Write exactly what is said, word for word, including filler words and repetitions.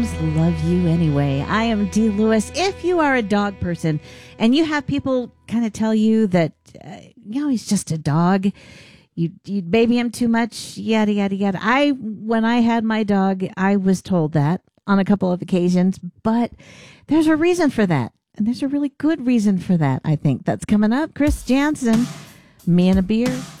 Love you anyway. I am Dee Lewis. If you are a dog person and you have people kind of tell you that, uh, you know, he's just a dog, you you baby him too much, yada, yada, yada. I, when I had my dog, I was told that on a couple of occasions, but there's a reason for that. And there's a really good reason for that, I think. That's coming up. Chris Jansen, Me and a Beer.